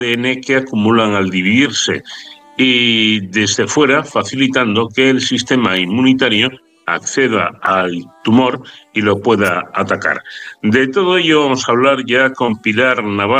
ADN que acumulan al dividirse y desde fuera facilitando que el sistema inmunitario acceda al tumor y lo pueda atacar. De todo ello vamos a hablar ya con Pilar Navarro.